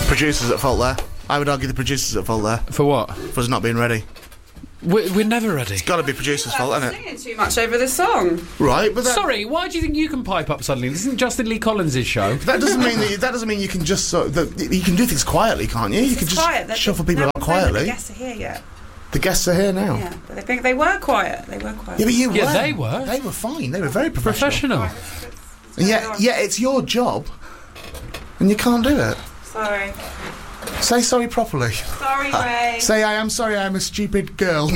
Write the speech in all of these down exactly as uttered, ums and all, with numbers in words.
Producers at fault there. I would argue the producers at fault there. For what? For us not being ready. We're, we're never ready. It's got to be producers' fault, isn't it? Singing too much over the song. Right, but that, Sorry, why do you think you can pipe up suddenly? This isn't Justin Lee Collins' show. that doesn't mean that you, that doesn't mean you can just sort of, that you can do things quietly, can't you? You can It's just quiet. They're- shuffle people no out one's known that quietly. The guests are here yet. The guests are here now. Yeah, but they think they were quiet. They were quiet. Yeah, but you Yeah, were. they were. They were fine. They were very professional. Professional. And yet, yeah, it's your job, and you can't do it. Sorry. Say sorry properly. Sorry, Ray. Say I am sorry. I'm a stupid girl.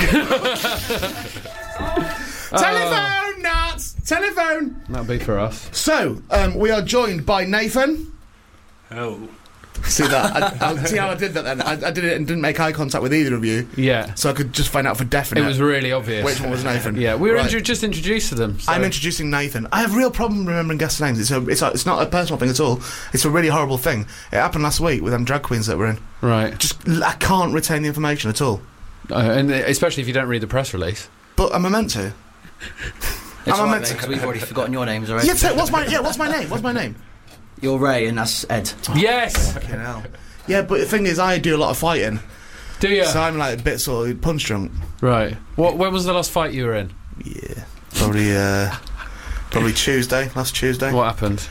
Telephone, nuts. Telephone. That'll be for us. So, um, we are joined by Nathan. Oh. See that? I, I, see how I did that then? I, I did it and didn't make eye contact with either of you, Yeah. so I could just find out for definite It was really obvious. which one was Nathan. Yeah, we were Right. intro- just introduced to them. So. I'm introducing Nathan. I have a real problem remembering guest names. It's a, it's a, it's not a personal thing at all. It's a really horrible thing. It happened last week with them drag queens that were in. Right. Just I can't retain the information at all. Uh, and especially if you don't read the press release. But am I meant to? It's Am I all right, meant to- because we've already forgotten your names already. Yeah, t- what's my yeah? What's my name? What's my name? You're Ray, and that's Ed. Yes! Fucking hell. Yeah, but the thing is, I do a lot of fighting, Do you? so I'm like a bit sort of punch drunk. Right. What? When was the last fight you were in? Yeah, probably uh, probably Tuesday, last Tuesday. What happened?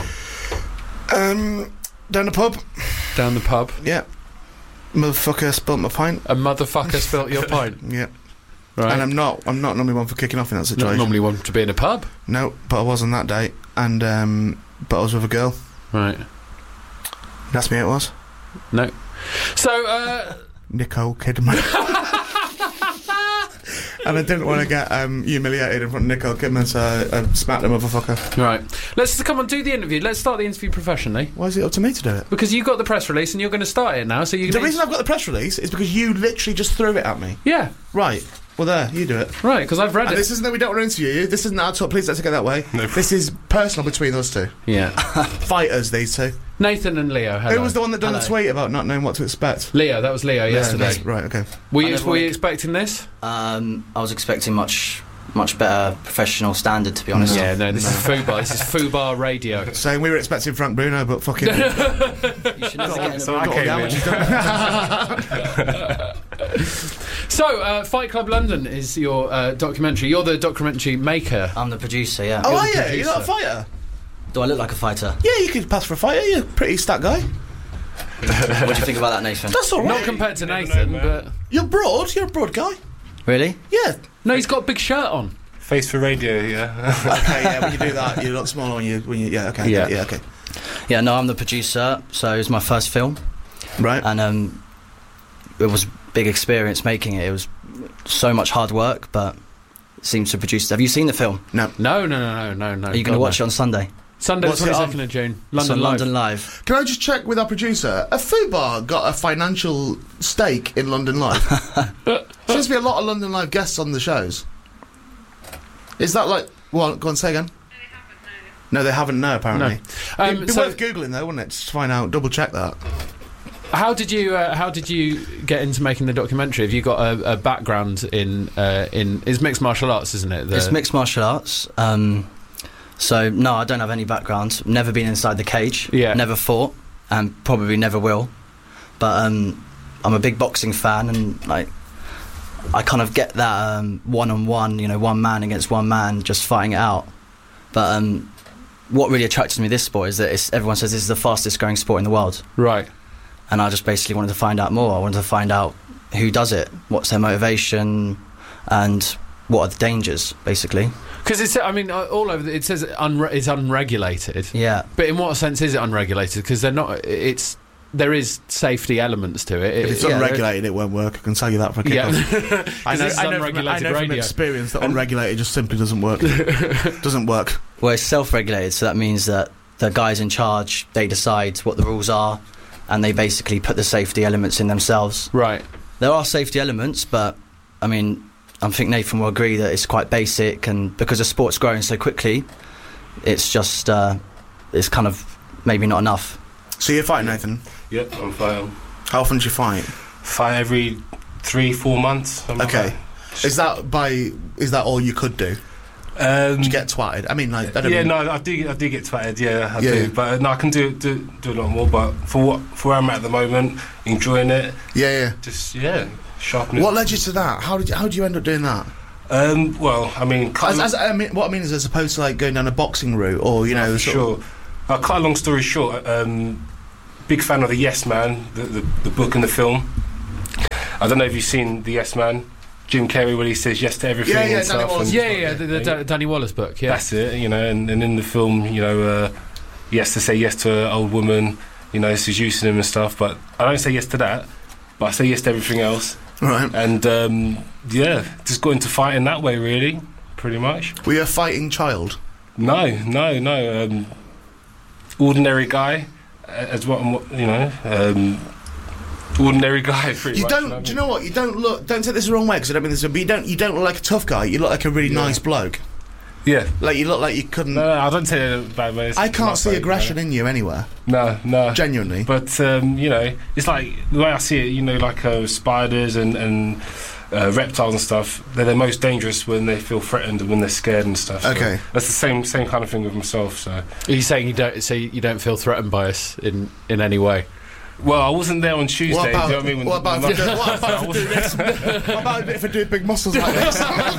Um, down the pub. Down the pub. Yeah, motherfucker spilt my pint. A motherfucker spilt your pint. Yeah, Right. and I'm not I'm not normally one for kicking off in that Not situation. normally one to be in a pub. No, but I was on that date, and um, but I was with a girl. Right. That's me. It was No. So, uh... Nicole Kidman. And I didn't want to get um, humiliated in front of Nicole Kidman, so I, I smacked the motherfucker. Right. Let's come on, do the interview. Let's start the interview professionally. Why is it up to me to do it? Because you got the press release and you're going to start it now, so you The can... reason I've got the press release is because you literally just threw it at me. Yeah. Right. Well, there, you do it. Right, because I've read And it. this isn't that we don't want to interview you. This isn't at all. Please don't take it that way. No. This is personal between us two. Yeah. Fighters, these two. Nathan and Leo, hello. Who was the one that done the Hello. tweet about not knowing what to expect? Leo, that was Leo yesterday. Yeah, right, okay. Were I you, never were you wanted- expecting this? Um, I was expecting much, much better professional standard, to be honest. Yeah, no, this is Fubar. This is Fubar Radio. Saying we were expecting Frank Bruno, but fucking... You should never get in a Someone Got came all the in. hours So, uh, Fight Club London is your uh, documentary. You're the documentary maker. I'm the producer, yeah. Oh, You're are the you? You're not a producer. fighter? Do I look like a fighter? Yeah, you could pass for a fighter. You're a pretty stat guy. What do you think about that, Nathan? That's all right. Not compared to Never Nathan, know, but... man. You're broad. You're a broad guy. Really? Yeah. No, he's got a big shirt on. Face for radio, yeah. Okay, yeah, when you do that, you look smaller when you... When you yeah, okay. Yeah. Yeah, okay. Yeah, no, I'm the producer, so it was my first film, Right. and um, it was a big experience making it. It was so much hard work, but it seems to produce. Have you seen the film? No. No, no, no, no, no, no. Are you going to watch it on Sunday? Sunday, What's it on? twenty-second of June. It's London on Live. London Live. Can I just check with our producer? Have Fubar got a financial stake in London Live? Seems to be a lot of London Live guests on the shows. Is that like... Well, go on, say again. No, they haven't, no, apparently. Um, It'd be so worth Googling, though, wouldn't it? Just to find out, double check that. how did you uh, how did you get into making the documentary? Have you got a, a background in uh, in is mixed martial arts, isn't it? The- It's mixed martial arts. Um, so no, I don't have any background. Never been inside the cage. Yeah. Never fought, and probably never will. But um, I'm a big boxing fan, and like I kind of get that um, one-on-one, you know, one man against one man, just fighting it out. But um, what really attracted me to this sport is that it's, everyone says this is the fastest growing sport in the world, Right. and I just basically wanted to find out more. I wanted to find out who does it, what's their motivation, and what are the dangers, basically. Because it's, I mean, uh, all over, the, it says unre- it's unregulated. Yeah. But in what sense is it unregulated? Because they're not, it's, there is safety elements to it. If it's yeah, unregulated, it won't work. I can tell you that for a Yeah. kick-off. I know, this is I know, from, I unregulated know from radio. experience that unregulated just simply doesn't work. Doesn't work. Well, it's self-regulated, so that means that the guys in charge, they decide what the rules are, and they basically put the safety elements in themselves. Right. There are safety elements, but, I mean, I think Nathan will agree that it's quite basic, and because the sport's growing so quickly, it's just, uh, it's kind of maybe not enough. So you're fighting, Nathan? Yep, I'm fine. How often do you fight? Fight every three, four months. something like Okay. that. Is that by... Is that all you could do? Um, Do you get twatted? I mean, like, I don't yeah, mean, no, I do. I do get twatted. Yeah, I Yeah. do. But uh, no, I can do do do a lot more. But for what for where I'm at at the moment, enjoying it. yeah, yeah. Just yeah, sharpening. What led you to that? How did you, how did you end up doing that? Um, well, I mean, cut As, a- as, I mean, what I mean is, as opposed to like going down a boxing route, or you know, for sort sure. of- I'll cut a long story short. Um, big fan of the Yes Man, the, the the book and the film. I don't know if you've seen the Yes Man. Jim Carrey, when he says yes to everything Yeah, yeah, and Danny stuff. Wallace. and- Yeah, yeah, the, the Da- Danny Wallace book. Yeah, That's it, you know, and, and in the film, you know, uh, he has to say yes to an old woman, you know, seducing him and stuff, but I don't say yes to that, but I say yes to everything else. right? And, um, yeah, just got into fighting that way, really, pretty much. Were you a fighting child? No, no, no. Um, ordinary guy, uh, as what, I'm- you know, um, ordinary guy, pretty You much. don't. know what Do I you mean? know what? You don't look. Don't take this the wrong way, because I don't mean this. But you don't. You don't look like a tough guy. You look like a really Yeah. nice bloke. Yeah. Like you look like you couldn't. No, no, I don't say it in a bad way. It's I can't not see fake, aggression in you anywhere. No, no. no. Genuinely. But um, you know, it's like the way I see it. You know, like uh, spiders and and uh, reptiles and stuff. They're the most dangerous when they feel threatened and when they're scared and stuff. So Okay. that's the same same kind of thing with myself. So, Are you saying you don't? So you don't feel threatened by us in in any way? well, I wasn't there on Tuesday. What about? do you know what I mean? When- what about when if I do, my- what about I if I do wasn't- this? What about if I do big muscles like this?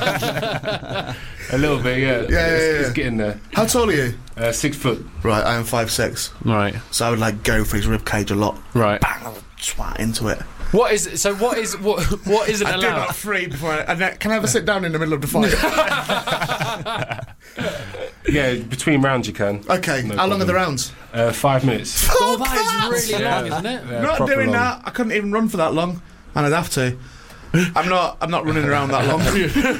a little bit, yeah. Yeah, it's, yeah, it's yeah. getting there. How tall are you? Uh, six foot. Right, I am five six, Right, so I would like go for his rib cage a lot. right. Bang! I would swat into it. What is so? What is what? What isn't I do allowed? not free before. I, and then, can I have a sit down in the middle of the fight? Yeah, between rounds you can. Okay. No How long are the problem. rounds? Uh, five minutes. Oh, that is really Yeah. long, isn't it? Yeah, Not proper doing long. that. I couldn't even run for that long, and I'd have to. I'm not. I'm not running around that long.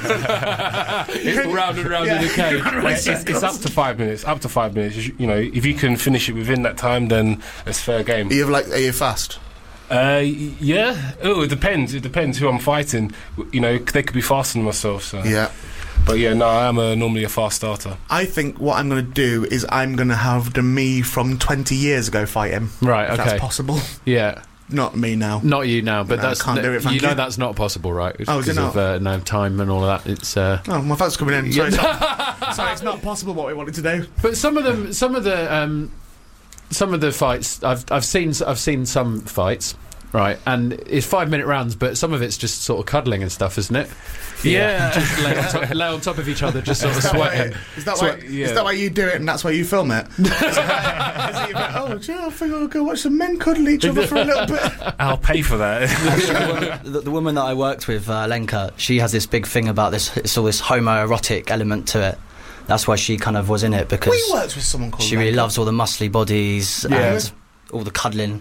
round and round Yeah. in a cage. Yeah, it's, it's up to five minutes. Up to five minutes. You you know, if you can finish it within that time, then it's fair game. Are you like? Are you fast? Uh, y- yeah. Oh, it depends. It depends who I'm fighting. W- You know, they could be faster than myself. So. Yeah. But yeah, no, I am a, normally a fast starter. I think what I'm going to do is I'm going to have the me from twenty years ago fight him. Right. If Okay. that's possible. Yeah. Not me now. Not you now, but No, that's can't do it, thank you know you. that's not possible, right? It's Oh, is it because not? of uh, no time and all of that. It's. Uh, Oh, my phone's coming in. Sorry, it's not, sorry, it's not possible what we wanted to do. But some of them, some of the, um, some of the fights I've I've seen I've seen some fights, right? And it's five minute rounds, but some of it's just sort of cuddling and stuff, isn't it? Yeah. just lay on, top, lay on top of each other, just sort of Is that why- sweating. Is that, why, Sweat- is yeah. that why you do it and that's why you film it? Is it like- is it like, oh, do you know, I think I'll go watch some men cuddle each other for a little bit. I'll pay for that. the, the woman that I worked with, uh, Lenka, she has this big thing about this. It's all this homoerotic element to it. That's why she kind of was in it, because We worked with someone called she really Lenka. loves all the muscly bodies Yeah. and all the cuddling.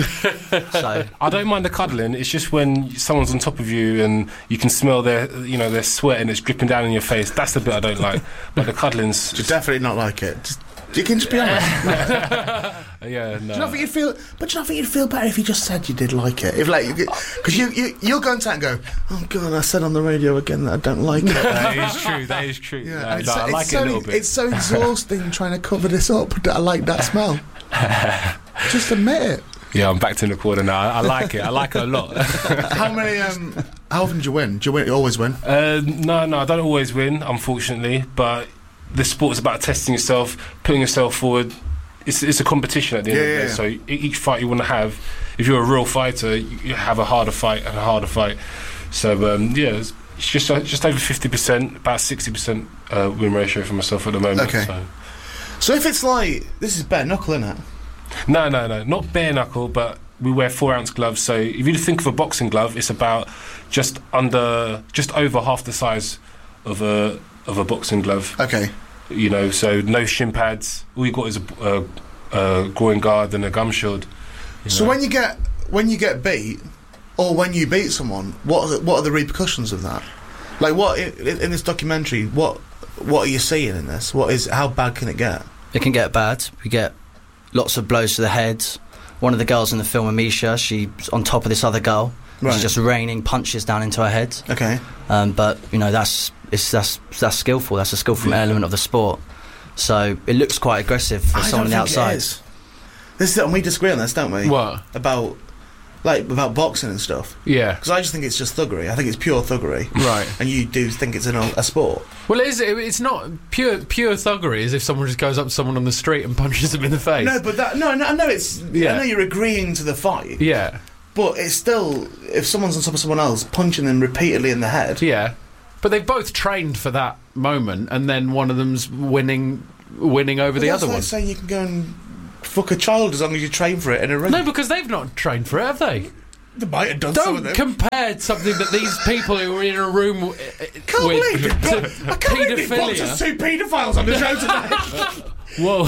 So I don't mind the cuddling. It's just when someone's on top of you and you can smell their, you know, their sweat and it's dripping down in your face. That's the bit I don't like. But the cuddling's You just, definitely not like it. Just, you can just be honest. yeah, Do you not no. think you'd feel? But do you not think you'd feel better if you just said you did like it? If like, because you, you you'll go into that and go, oh god, I said on the radio again that I don't like it. That is true. That is true. Yeah, No, and it's no, so, I it's like so, it a little bit. It's so exhausting trying to cover this up that I like that smell. Just admit it. Yeah, I'm backed in the corner now. I, I like it. I like it a lot. How many? Um, how often do you win? Do you win? You always win. uh, no, no, I don't always win, unfortunately. But the sport is about testing yourself, putting yourself forward. It's, it's a competition at the end Yeah, of the yeah, day. yeah. So e- each fight you want to have, if you're a real fighter, you you have a harder fight and a harder fight. So um, yeah, it's it's just uh, just over fifty percent, about sixty percent uh, win ratio for myself at the moment. Okay. So. So if it's like this is bare knuckle, isn't it? No, no, no, not bare knuckle, but we wear four ounce gloves. So if you think of a boxing glove, it's about just under, just over half the size of a of a boxing glove. Okay. You know, so no shin pads. All you got is a, a, a groin guard and a gum shield. you So know. when you get when you get beat, or when you beat someone, what are the, what are the repercussions of that? Like what in, in this documentary? What what are you seeing in this? What is how bad can it get? it can get bad. We get lots of blows to the head. One of the girls in the film, Amisha, she's on top of this other girl. Right. She's just raining punches down into her head. Okay. Um, but you know that's it's that's that's skillful. That's a skillful Yeah. element of the sport. So it looks quite aggressive for I someone don't on the think it outside. is. This is, and we disagree on this, don't we? What? About like about boxing and stuff. Yeah. Because I just think it's just thuggery. I think it's pure thuggery. Right. And you do think it's an, a sport. Well, it is, it, it's not pure pure thuggery as if someone just goes up to someone on the street and punches them in the face. No, but that no, no, I know it's. Yeah. I know you're agreeing to the fight. Yeah. But it's still, if someone's on top of someone else, punching them repeatedly in the head. Yeah. But they've both trained for that moment, and then one of them's winning winning over But the that's other like one. saying you can go and fuck a child as long as you train for it in a ring. No, because they've not trained for it, have they? They might have done some of Don't them. compare something that these people who are in a room w- Can't with believe it. to I can't believe it. Boxers paedophilia. two paedophiles on the show today. Whoa.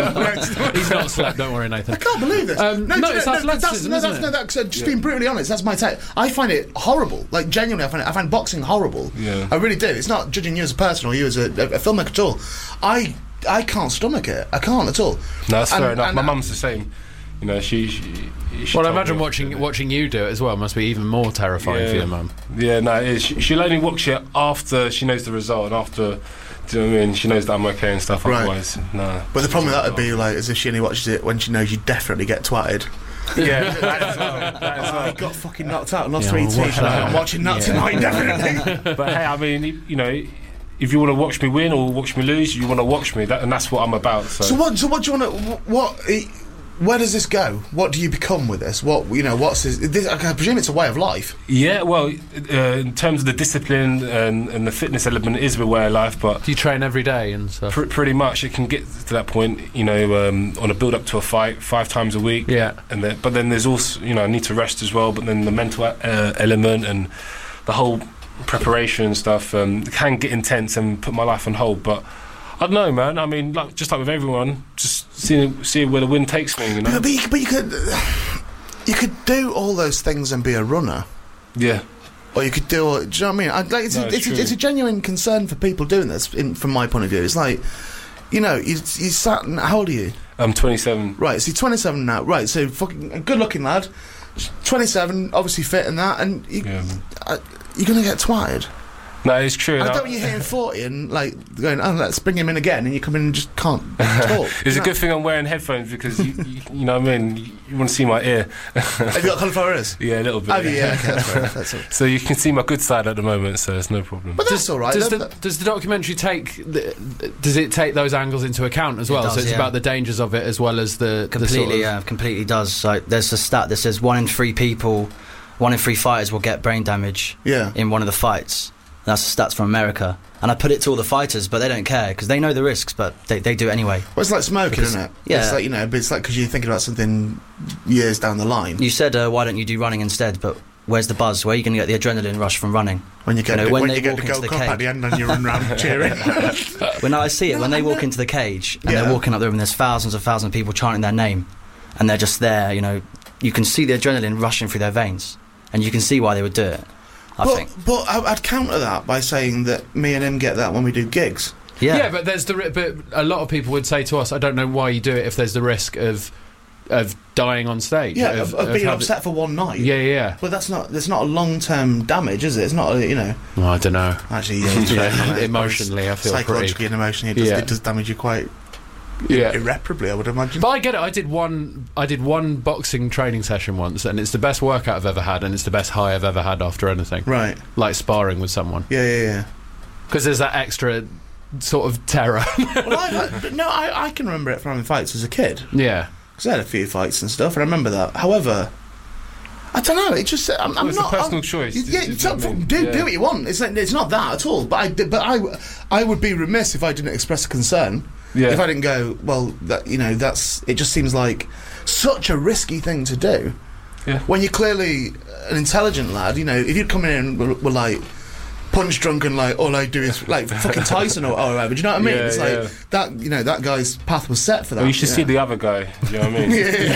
He's not slept, don't worry, Nathan. I can't believe this. Um, no, do you it's know- athleticism, that's, no, isn't that's, it? no, that's, uh, just being brutally honest, that's my take. I find it horrible. Like, genuinely, I find, it, I find boxing horrible. Yeah. I really do. It's not judging you as a person or you as a, a, a filmmaker at all. I I can't stomach it. I can't at all. No, that's And- fair enough. and- My mum's the same. You know, she. she, she Well, I told imagine me watching after, watching you do it as well must be even more terrifying Yeah. for your mum. Yeah, no, it is. She, she'll only watch it after she knows the result and after. Do you know what I mean? She knows that I'm okay and stuff. Right. Otherwise, no. But the problem with that would be, like, as if she only watches it when she knows you definitely get twatted. Yeah, that as well. That as I well. got fucking knocked out, lost Yeah, three well, teeth. watch Like, that. I'm watching that Yeah. tonight, definitely. But hey, I mean, you know, if you want to watch me win or watch me lose, you want to watch me, that, and that's what I'm about. So, So what? So what do you want to? What? Where does this go? What do you become with this? What you know? What's this? this I presume it's a way of life. yeah, well, uh, in terms of the discipline and, and the fitness element, it is a way of life, but. Do you train every day and stuff? Pr- pretty much, it can get to that point, you know, um, on a build-up to a fight, five times a week. Yeah. And then, but then there's also, you know, I need to rest as well. But then the mental uh, element and the whole preparation and stuff um, can get intense and put my life on hold. But I don't know, man. I mean, like just like with everyone, just seeing see where the wind takes me. You know. But, but, you, but you could, you could do all those things and be a runner, Yeah. or you could do. All, do you know what I mean? I, like, it's, No, a, it's it's, a, true. it's a genuine concern for people doing this. In, from my point of view, it's like, you know, you, you sat. and- How old are you? I'm twenty-seven. Right, so you're twenty-seven now. Right, so fucking a good-looking lad, twenty-seven, obviously fit in that, and you, Yeah. uh, you're gonna get twatted. No, it's true. I and I- don't want you hitting forty and like going, oh, let's bring him in again, and you come in and just can't talk. It's You a know? good thing I'm wearing headphones because you, you, you know what I mean. You, you want to see my ear. Have you got cauliflower ears? Yeah, a little bit. Have you? Yeah, okay, that's fair enough. That's all. So you can see my good side at the moment, so it's no problem. But that's all right. Does That- the, does the documentary take the, does it take those angles into account as It well? does, so it's yeah. about the dangers of it as well as the the Completely, sort of, yeah, completely does. Like, there's a stat that says one in three people, one in three fighters will get brain damage yeah. in one of the fights. That's the stats from America. And I put it to all the fighters, but they don't care because they know the risks, but they, they do it anyway. Well, it's like smoking, Because- isn't it? yeah. It's like, you know, but it's like because you're thinking about something years down the line. You said, uh, why don't you do running instead? But where's the buzz? Where are you going to get the adrenaline rush from running? When you get You know, the, when when they you get walk the into gold the cup cage. at the end and you run around cheering. When I see it, No, when they I walk know. into the cage and Yeah. they're walking up there and there's thousands of thousands of people chanting their name and they're just there, you know, you can see the adrenaline rushing through their veins and you can see why they would do it, I but think. but I- I'd counter that by saying that me and him get that when we do gigs. Yeah. yeah. But there's the ri- but a lot of people would say to us, I don't know why you do it if there's the risk of of dying on stage. Yeah, of, of being having- upset for one night. Yeah, yeah. But that's not. There's not a long term damage, is it? It's not. A, you know. Well, I don't know. Actually, yeah, it's Yeah, fair, emotionally, I feel psychologically pretty- and emotionally, it does, Yeah. it does damage you quite Yeah. irreparably, I would imagine. But I get it. I did one. I did one boxing training session once, and it's the best workout I've ever had, and it's the best high I've ever had after anything. Right. Like sparring with someone, Yeah, yeah, yeah. because there's that extra sort of terror. Well, I've had, but no, I, I can remember it from having fights as a kid. yeah. Because I had a few fights and stuff, and I remember that. However, I don't know. It just I'm, I'm Well, it's a not. personal I'm- choice. Yeah, Do you so, know what I mean? do Yeah. do what you want. It's like, it's not that at all. But I did- but I I would be remiss if I didn't express a concern. Yeah. If I didn't go, well, that you know, that's it. Just seems like such a risky thing to do. Yeah. When you're clearly an intelligent lad, you know, if you'd come in and were, were like punch drunk and like all I do is like fucking Tyson or or whatever. Do you know what I mean? Yeah, It's like yeah. that. You know, that guy's path was set for that. Well, you should know? see the other guy. Do you know what I mean?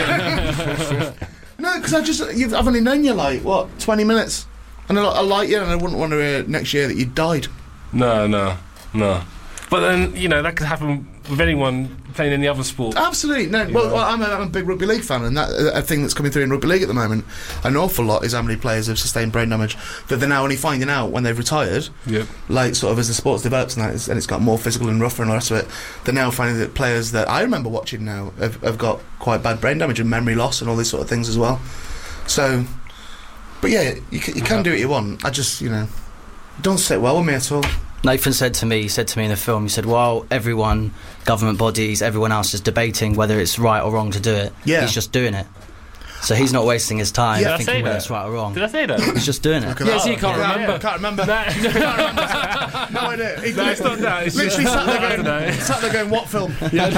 Yeah. No, because I just you've, I've only known you like what twenty minutes, and I, I like you, and I wouldn't want to hear next year that you died. No, no, no. But then, you know, that could happen with anyone playing any other sport. Absolutely, no. You Well, know. well, I'm, a, I'm a big rugby league fan, and that uh, a thing that's coming through in rugby league at the moment, an awful lot is how many players have sustained brain damage that they're now only finding out when they've retired. Yep. Like sort of as the sports develops and that, is, and it's got more physical and rougher and all the rest of it, they're now finding that players that I remember watching now have, have got quite bad brain damage and memory loss and all these sort of things as well. So, but yeah, you can, you can do what you want. I just, you know, don't sit well with me at all. Nathan said to me, he said to me in the film, he said, while everyone, government bodies, everyone else is debating whether it's right or wrong to do it, Yeah. he's just doing it. So he's not wasting his time Yeah, Did I say thinking whether that? it's right or wrong. Did I say that? He's just doing it. Look at Yes, that. he can't Yeah, remember. Can't remember. No. No idea. He No, it's not that. It's literally just, sat there I don't know. going, sat there going, what film? You know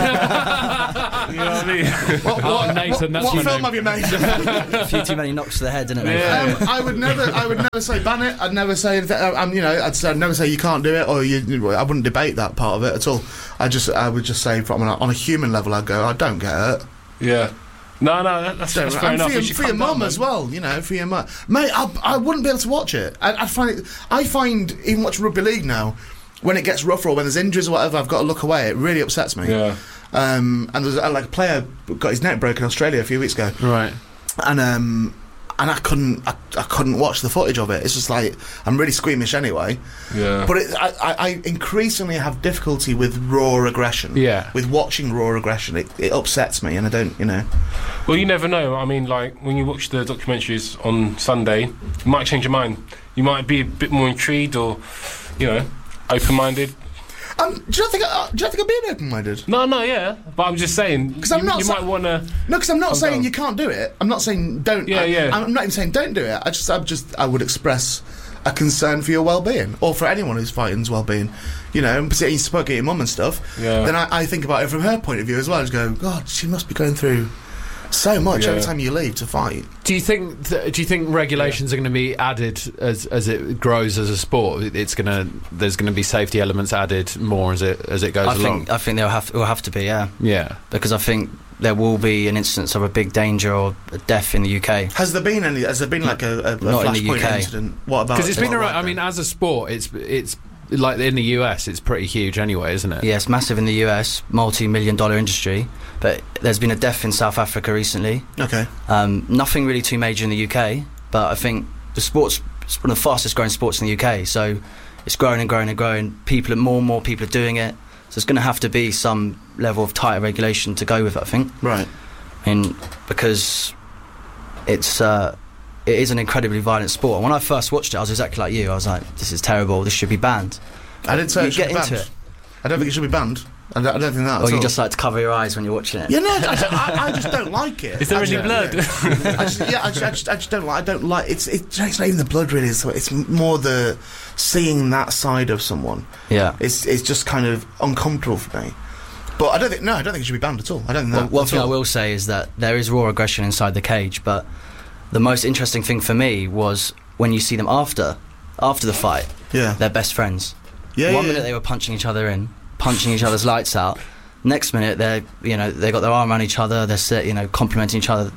what I mean? What, Oh, what, Nathan, what, that's what your film name. have you made? A few too many knocks to the head, didn't it? Yeah. Nathan? Um, I would never, I would never say ban it. I'd never say, anything, uh, um, you know, I'd, say, I'd never say you can't do it, or you. I wouldn't debate that part of it at all. I just, I would just say, from on a, on a human level, I'd go, I don't get hurt. Yeah. No, no, that, that's, that's fair and enough. for your, We should for your calm down, mum man. as well, you know, for your mum, mate. I, I wouldn't be able to watch it. I, I find it. I find even watching rugby league now, when it gets rougher or when there's injuries or whatever, I've got to look away. It really upsets me. Yeah. Um, and there's uh, like a player got his neck broken in Australia a few weeks ago, Right. and um, and I couldn't, I, I couldn't watch the footage of it. It's just like I'm really squeamish anyway. Yeah. But it, I, I, I increasingly have difficulty with raw aggression. Yeah. With watching raw aggression, it, it upsets me, and I don't, you know. Well, you never know. I mean, like, when you watch the documentaries on Sunday, you might change your mind. You might be a bit more intrigued or, you know, open-minded. Um, do you not think? I, do you not think I'm being open-minded? No, no, yeah. But I'm just saying, 'Cause I'm you, not you sa- might want to... No, because I'm not Calm saying down. you can't do it. I'm not saying don't. Yeah, I, yeah. I'm not even saying don't do it. I just, I just, I would express a concern for your well-being, or for anyone who's fighting's well-being. You know, and particularly you spoke at your mum and stuff. Yeah. Then I, I think about it from her point of view as well. I just go, God, she must be going through so much Yeah. every time you leave to fight. Do you think? Th- do you think regulations are going to be added as as it grows as a sport? It's going to there's going to be safety elements added more as it as it goes I along. think I think they'll have will have to be, yeah, Yeah. because I think there will be an instance of a big danger or a death in the U K. Has there been any? Has there been like a, a, a Not in the flashpoint U K. incident? What about? Because it's been what around. about I mean, then? as a sport, it's it's like in the U S, it's pretty huge anyway, isn't it? Yeah, it's massive in the U S, multi-million dollar industry. But there's been a death in South Africa recently. Okay. Um, nothing really too major in the U K, but I think the sports it's one of the fastest growing sports in the U K. So it's growing and growing and growing. People, more and more people are doing it. So there's going to have to be some level of tighter regulation to go with it, I think. Right. I mean, because it's uh, it is an incredibly violent sport. And when I first watched it, I was exactly like you. I was like, this is terrible. This should be banned. I didn't say You it should get be banned. into it. I don't think it should be banned. I don't, I don't think that. Or at you all. just like to cover your eyes when you're watching it. Yeah, no, I, I, I just don't like it. Is there I any just- blood? I just, yeah, I just, I just, I just don't like. I don't like. It's, it's, it's not even the blood really. It's, it's more the seeing that side of someone. Yeah. It's, it's just kind of uncomfortable for me. But I don't think. No, I don't think it should be banned at all. I don't think Well, that. one at thing I all. will say is that there is raw aggression inside the cage, but the most interesting thing for me was when you see them after, after the fight, Yeah. they're best friends. Yeah. One yeah, minute they were punching each other in, punching each other's lights out. Next minute they're, you know, they got their arm around each other. They're, sit- you know, complimenting each other.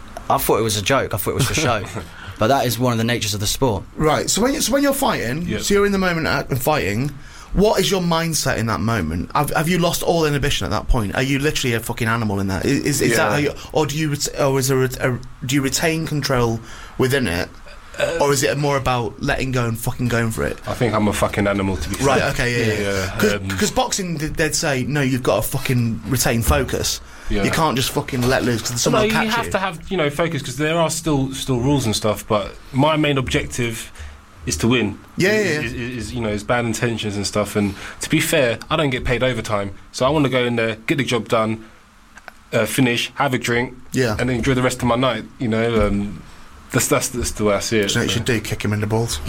I thought it was a joke. I thought it was for show. But that is one of the natures of the sport. Right. So when you, so when you're fighting, Yep. so you're in the moment act- and fighting. What is your mindset in that moment? Have, have you lost all inhibition at that point? Are you literally a fucking animal in that? Is, is, is that Yeah. how you, or do you, ret- or is there a, a, do you retain control within it, Uh, or is it more about letting go and fucking going for it? I think I'm a fucking animal, to be fair. Right. Okay. Yeah. Yeah. Yeah, Because um, boxing, th- they'd say no. You've got to fucking retain focus. Yeah. You can't just fucking let loose because No, someone will you catch have you. to have, you know, focus, because there are still still rules and stuff. But my main objective is to win. Yeah, is, yeah, yeah. Is, is, is, you know, is bad intentions and stuff. And to be fair, I don't get paid overtime, so I want to go in there, get the job done, uh, finish, have a drink, Yeah. and then enjoy the rest of my night. You know, um, that's, that's that's the way I see it. Do you know what you so. should do? Kick him in the balls.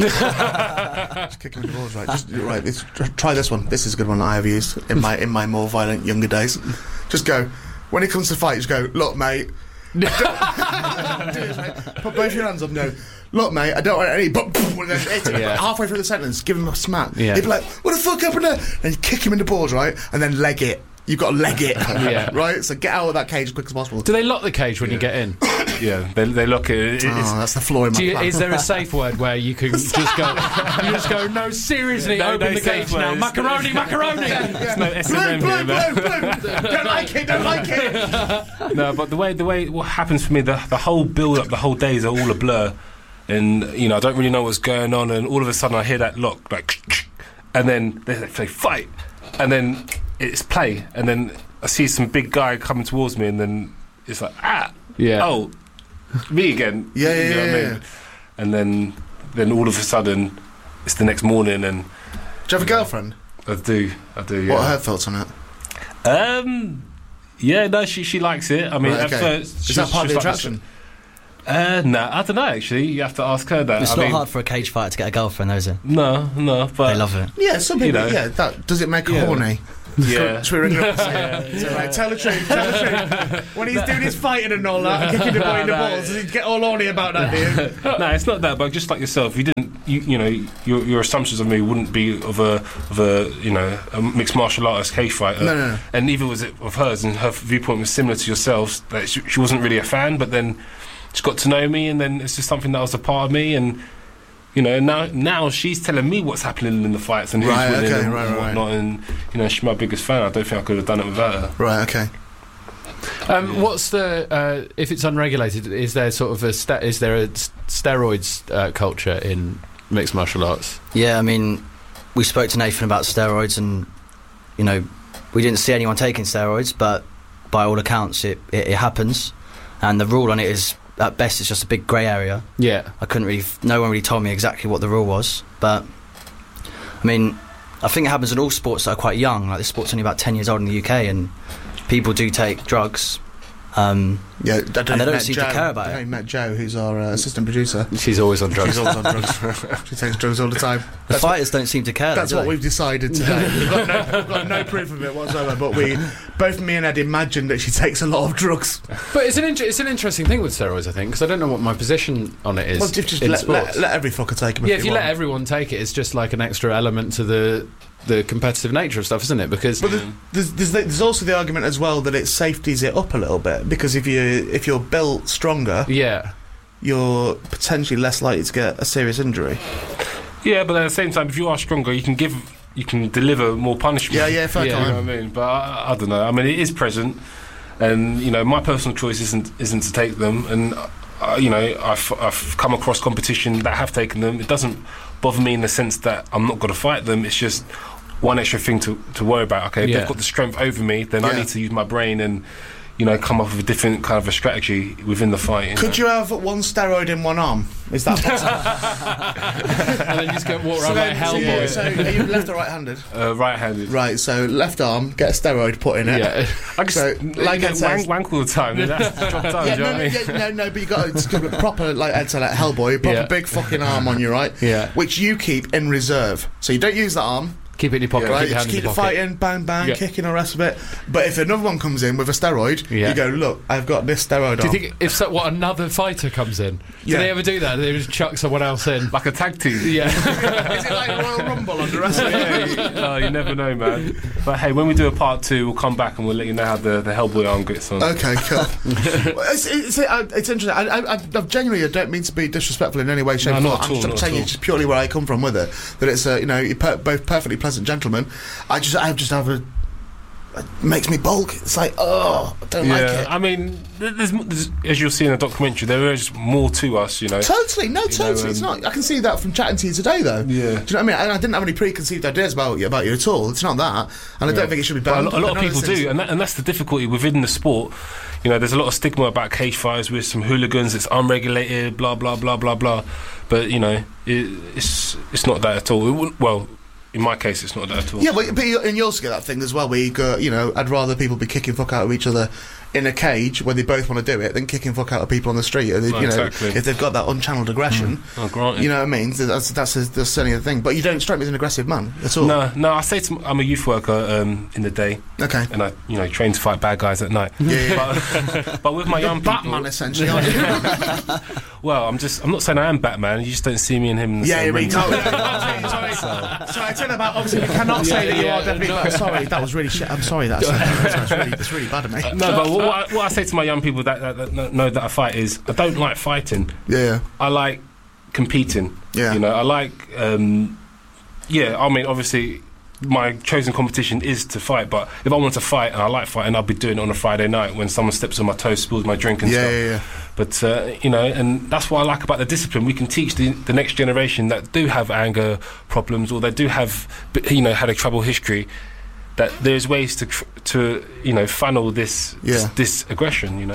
Just kick him in the balls, right? Just right. It's, try this one. This is a good one I have used in my in my more violent younger days. Just go when it comes to fight. Just go. Look, mate. Do this, mate. Put both your hands up and go. Look, mate, I don't want any. But and then hit him. Yeah. Halfway through the sentence, give him a smack. Yeah. He'd be like, "What the fuck happened there?" And you kick him in the balls, right? And then leg it. You've got to leg it, Yeah. right? So get out of that cage as quick as possible. Do they lock the cage when you get in? Yeah, they they look at it. Oh, It's, that's the flaw in my Do you, plan. is there a safe word where you can just go? You just go. No, seriously, No, open no the safe cage now. words. Macaroni, macaroni. it's no S Blue, and M blue, here, blue, man. blue. Don't like it. Don't like it. No, but the way the way what happens for me, the the whole build up, the whole days are all a blur, and you know I don't really know what's going on, and all of a sudden I hear that lock, like, and then they say fight, and then it's play, and then I see some big guy coming towards me, and then it's like ah, Yeah. oh, me again. Yeah, yeah, You know yeah, what I yeah. mean? And then, then all of a sudden, it's the next morning, and Do you have a girlfriend? I do, I do. Yeah. What are her thoughts on it? Um, yeah, no, she she likes it. I mean, Right, at okay. first, Is she that was- part of she the was like- attraction? Uh, no, I don't know. Actually, you have to ask her that. It's I not mean, hard for a cage fighter to get a girlfriend, though, is it? No, no, but They love it. Yeah, some You people. know. Yeah, that does it make her Yeah. horny? yeah. Should we ring her up and say, so, right, tell the truth, tell the truth. When he's doing his fighting and all that, and kicking the boy in the No, no. balls, does he get all horny about that, do you? No, it's not that. But just like yourself, you didn't. You, you know, your your assumptions of me wouldn't be of a of a you know a mixed martial artist cage fighter. No, no, no. And neither was it of hers. And her viewpoint was similar to yourselves. That she, she wasn't really a fan, but then she got to know me, and then it's just something that was a part of me. And you know, now now she's telling me what's happening in the fights and who's Right, winning okay, and, right, and right. whatnot. And you know, she's my biggest fan. I don't think I could have done it without her. Right, okay. Um, what's the uh, if it's unregulated? Is there sort of a sta- is there a s- steroids uh, culture in mixed martial arts? Yeah, I mean, we spoke to Nathan about steroids, and you know, we didn't see anyone taking steroids, but by all accounts, it, it, it happens. And the rule on it is, at best, it's just a big grey area. Yeah, I couldn't really, no one really told me exactly what the rule was, but I mean, I think it happens in all sports that are quite young. Like this sport's only about ten years old in the U K, and people do take drugs. Um, Yeah, I don't And they even don't met seem to Jo. care about I it. don't even met Jo, who's our uh, assistant producer. she's always on drugs. She's always on drugs. She takes drugs all the time. the That's fighters don't seem to care. That's though, what do they? we've decided today. we've, got no, we've got no proof of it whatsoever, but we, both me and Ed, imagine that she takes a lot of drugs. But it's an inter- it's an interesting thing with steroids, I think, because I don't know what my position on it is. Well, just just in let, sports. let, let every fucker take them. yeah, if if they you let want. everyone take it, it's just like an extra element to the the competitive nature of stuff, isn't it? Because But the, there's, there's, there's also the argument as well that it safeties it up a little bit, because if you if you're built stronger, yeah, you're potentially less likely to get a serious injury. Yeah, but at the same time, if you are stronger, you can give, you can deliver more punishment. Yeah, yeah, fair Yeah. You know comment. what I mean? But I, I don't know. I mean, it is present, and you know, my personal choice isn't isn't to take them. And uh, you know, I've I've come across competition that have taken them. It doesn't bother me in the sense that I'm not going to fight them. It's just one extra thing to to worry about. Okay, if Yeah. they've got the strength over me, then I Yeah. need to use my brain and you know come up with a different kind of a strategy within the fight. Could you have one steroid in one arm? Is that possible? and then just go walk so, around like then, so, Hellboy. yeah, so are you left or right-handed? uh, right-handed? Right, so left arm, get a steroid put in it. yeah. I just So, like like get Ed says- wank, wank all the time. Then that's the job done. Yeah, do you no, know no, what I mean? yeah, no, no, but you got to keep a proper, like Ed said, like Hellboy, proper Yeah. big fucking arm on you, right? Yeah. Which you keep in reserve. So you don't use that arm, Keep it in your pocket. right? Keep your Just hand in keep your it pocket. fighting, bang, bang, Yeah. kicking, the rest of it. But if another one comes in with a steroid, Yeah. you go, look, I've got this steroid Do you on. think if so, what another fighter comes in? Do Yeah. they ever do that? They just chuck someone else in. Like a tag team. Yeah. Is it like Royal Rumble on the wrestling? Yeah, you, oh, you never know, man. But hey, when we do a part two, we'll come back and we'll let you know how the, the Hellboy arm gets on. Okay, cool. Well, it's, it's, it's interesting. I, I, I genuinely I don't mean to be disrespectful in any way, shape, No, or not form. at I'm all, just I'm not telling at you all. just purely where I come from with it. That it's uh, you know you're per- both perfectly pleasant gentlemen. I just I just have a it makes me bulk. It's like oh, I don't like Yeah, it. I mean, there's, there's, as you'll see in the documentary, there is more to us, you know. Totally, no, know, totally. it's um, not. I can see that from chatting to you today, though. Yeah. Do you know what I mean? And I didn't have any preconceived ideas about you about you at all. It's not that, and I don't think it should be But a, banned. lo- a lot of I know people those things- do, and, that, and that's the difficulty within the sport. You know, there's a lot of stigma about cage fighters with some hooligans. It's unregulated, blah blah blah blah blah. But you know, it, it's it's not that at all. It wouldn't, well, in my case, it's not that at all. Yeah, but, but you, and you also get that thing as well where you go, you know, I'd rather people be kicking fuck out of each other in a cage when they both want to do it than kicking fuck out of people on the street. Or they, Well, you know, exactly. if they've got that unchanneled aggression, Oh, granted. you know what I mean? That's that's, a, that's certainly the thing. But you don't strike me as an aggressive man at all. No, no. I say to, m- I'm a youth worker um, in the day, Okay. and I, you know, train to fight bad guys at night. Yeah, yeah. But, but with my You're young people, Batman essentially, aren't you? well, I'm just, I'm not saying I am Batman. You just don't see me and him in the yeah, same yeah, ring. no, sorry, sorry, sorry. Sorry, I tell you about. Obviously, we cannot say Yeah, that you yeah, are definitely. no. Batman. Sorry, that was really shit. I'm sorry. That's that's really, that's really bad of me. No, but what, I- what I say to my young people that, that, that kn- know that I fight is I don't like fighting. Yeah, yeah. I like competing. Yeah. You know, I like. Um, yeah, I mean, obviously, my chosen competition is to fight. But if I want to fight and I like fighting, I'll be doing it on a Friday night when someone steps on my toes, spills my drink and Yeah, stuff. yeah, yeah. But uh, you know, and that's what I like about the discipline. We can teach the, the next generation that do have anger problems or they do have, you know, had a troubled history. That there's ways to tr- to you know funnel this Yeah. this aggression. You know.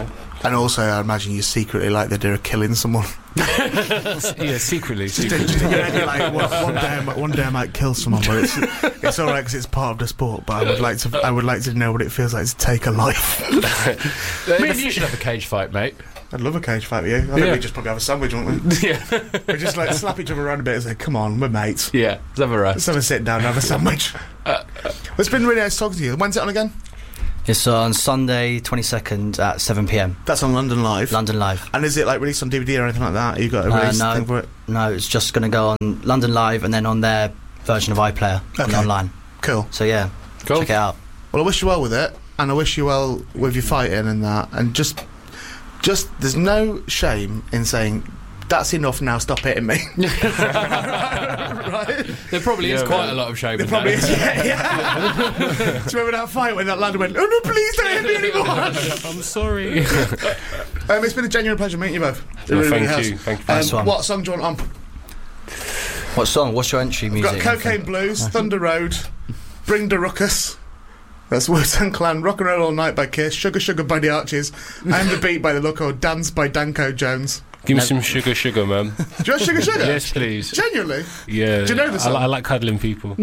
And also, I imagine you secretly like the idea of killing someone. Yeah, secretly. Just, secretly. just, yeah, like, one, one day, I might, one day I might kill someone, but it's it's all right because it's part of the sport. But I would like to, I would like to know what it feels like to take a life. Me and you should have a cage fight, mate. I'd love a cage fight with you. I think Yeah. we just probably have a sandwich, wouldn't we? Yeah. We just like slap each other around a bit and say, "Come on, we're mates. Yeah, let's have a Let's rest. have a sit down and have a sandwich." Well, it's been really nice talking to you. When's it on again? It's on Sunday twenty-second at seven p m. That's on London Live. London Live. And is it like released on D V D or anything like that? You got a Uh, release no. thing for it? No, it's just going to go on London Live and then on their version of iPlayer and Okay. online. Cool. So yeah, Cool. check it out. Well, I wish you well with it, and I wish you well with your fighting and that. And just, just there's no shame in saying that's enough now. Stop hitting me. Right? There probably is Yeah, quite man. a lot of shame There in probably that. is. Yeah, yeah. Do you remember that fight when that lad went, "Oh no, please don't hit me anymore"? I'm sorry. um, it's been a genuine pleasure meeting you both. It No, really, thank really has. you. Thank you. Um, Nice one. what song do you want on? What song? What's your entry We've music? got Cocaine Blues, Thunder Road, Bring the Ruckus. That's Wu-Tang Clan, Rock and Roll All Night by Kiss, Sugar Sugar by the Archies, and The Beat by the Loco, Dance by Danko Jones. Give me No. some sugar, sugar, man. Do you want Sugar Sugar? Yes, please. Genuinely? Yeah. Do you know the I, song? li- I like cuddling people.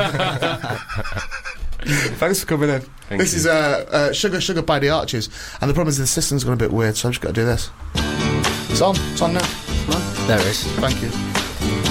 Thanks for coming in. Thank this you. is uh, uh, Sugar Sugar by the Archies, and the problem is the system's gone a bit weird, so I've just got to do this. It's on. It's on now. There it is. Thank you.